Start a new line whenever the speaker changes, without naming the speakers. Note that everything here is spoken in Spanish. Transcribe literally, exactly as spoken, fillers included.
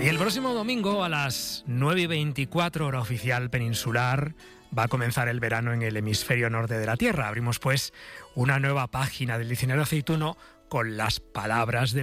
Y el próximo domingo a las nueve y veinticuatro, hora oficial peninsular, va a comenzar el verano en el hemisferio norte de la Tierra. Abrimos pues una nueva página del Diccionario Aceituno con las palabras del